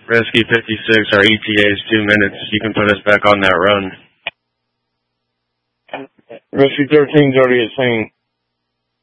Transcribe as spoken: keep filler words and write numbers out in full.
Rescue fifty-six, our E T A is two minutes. You can put us back on that run. Rescue thirteen's already at scene.